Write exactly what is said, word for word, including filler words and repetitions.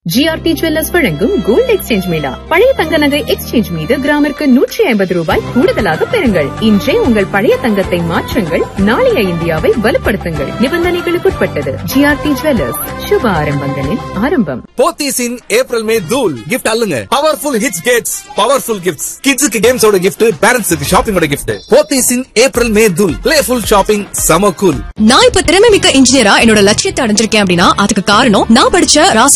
GRT jewellers வழங்கும் gold exchange Mela. பழைய தங்க நகை எக்ஸ்சேஞ்ச் மீது கிராமிற்கு நூற்றி ஐம்பது ரூபாய் கூடுதலாக பெறுங்கள். இன்றே உங்கள் பழைய தங்கத்தை மாற்றுங்கள், நாளைய இந்தியாவை வலுப்படுத்துங்கள். நிபந்தனைகளுக்குட்பட்டது. ஜிஆர்டி ஜுவல்லர்ஸ், சுப ஆரம்பங்களின் ஆரம்பம். போத்தீஸ் இன் ஏப்ரல் மே தூள் gift அல்லுங்க. Powerful hits Gates, powerful gifts. கிட்ஸுக்கு கேம்ஸோட கிஃப்ட், பேரண்ட்ஸுக்கு ஷாப்பிங்கோட கிஃப்ட். போத்தீஸ் இன் ஏப்ரல் மே தூள். பிளேஃபுல் ஷாப்பிங், சம கூல். நான் இப்ப திறமை மிக்க இன்ஜினியரா என்னோட லட்சியத்தை அடைஞ்சிருக்கேன் அப்படின்னா அதுக்கு காரணம் நான் படிச்ச ராசி